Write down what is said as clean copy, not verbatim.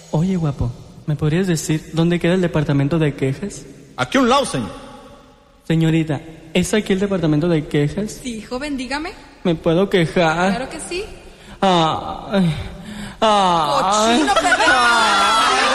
Oye, guapo, ¿me podrías decir dónde queda el departamento de quejas? Aquí a un lado, señor. Señorita, ¿es aquí el departamento de quejas? Sí, joven, dígame. ¿Me puedo quejar? Claro que sí. Ay. ¡Cochino, perro!